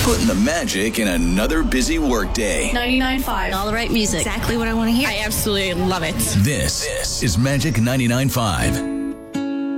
Putting the magic in another busy workday. 99.5. All the right music. Exactly what I want to hear. I absolutely love it. This is Magic 99.5.